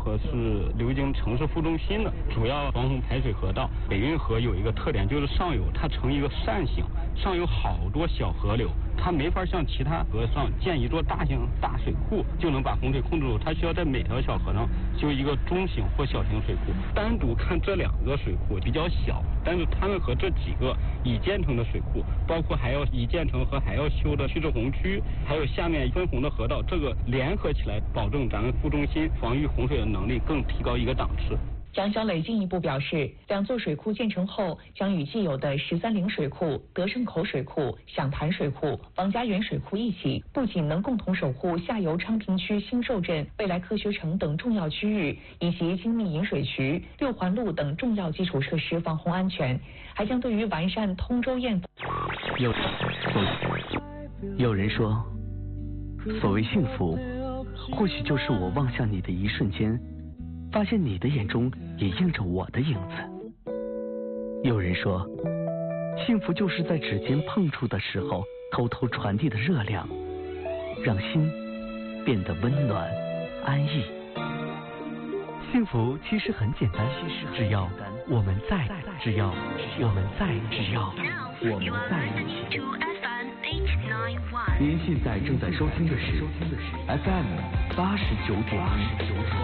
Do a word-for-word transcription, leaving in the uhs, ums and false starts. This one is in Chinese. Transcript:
河是流经城市副中心的主要防洪排水河道。北运河有一个特点，就是上游它呈一个扇形，上有好多小河流，它没法像其他河上建一座大型大水库就能把洪水控制住，它需要在每条小河上修一个中型或小型水库。单独看这两个水库比较小，但是它们和这几个已建成的水库，包括还要已建成和还要修的蓄滞洪区，还有下面分洪的河道，这个联合起来，保证咱们副中心防御洪水的能力更提高一个档次。 蒋小磊进一步表示，两座水库建成后，将与既有的十三陵水库、德胜口水库、响潭水库、王家园水库一起，不仅能共同守护下游昌平区新寿镇、未来科学城等重要区域，以及精密引水渠、六环路等重要基础设施防洪安全，还将对于完善通州堰。 有有人说，所谓幸福，或许就是我望向你的一瞬间，发现你的眼中也映着我的影子。有人说，幸福就是在指尖碰触的时候偷偷传递的热量，让心变得温暖安逸。幸福其实很简单，只要我们在，只要我们在，只要我们在一起。您现在正在收听的是 F M 八十九点一。